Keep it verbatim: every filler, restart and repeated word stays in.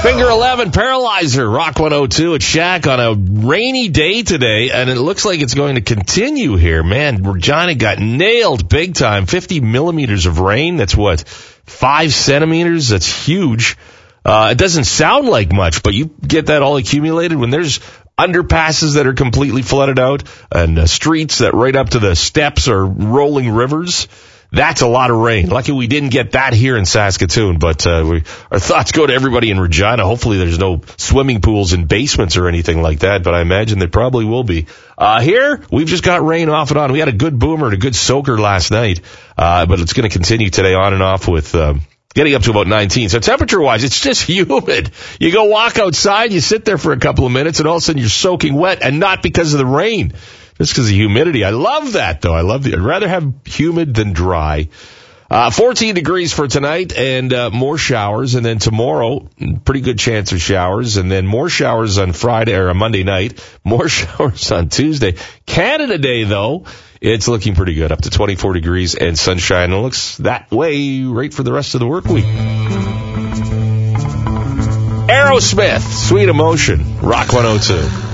Finger eleven, Paralyzer, Rock one oh two at Shack on a rainy day today, and it looks like it's going to continue here. Man, Regina got nailed big time. fifty millimeters of rain. That's what, five centimeters? That's huge. Uh, it doesn't sound like much, but you get that all accumulated when there's underpasses that are completely flooded out and uh, streets that right up to the steps are rolling rivers. That's a lot of rain. Lucky we didn't get that here in Saskatoon, but uh, we, our thoughts go to everybody in Regina. Hopefully there's no swimming pools and basements or anything like that, but I imagine there probably will be. Uh, here, we've just got rain off and on. We had a good boomer and a good soaker last night, uh, but it's going to continue today on and off with um, getting up to about nineteen. So temperature-wise, it's just humid. You go walk outside, you sit there for a couple of minutes, and all of a sudden you're soaking wet, and not because of the rain. Just because of humidity. I love that, though. I love the, I'd rather have humid than dry. Uh, fourteen degrees for tonight and uh, more showers. And then tomorrow, pretty good chance of showers. And then more showers on Friday or on Monday night. More showers on Tuesday. Canada Day, though, it's looking pretty good. Up to twenty-four degrees and sunshine. It looks that way right for the rest of the work week. Aerosmith, Sweet Emotion, Rock one oh two.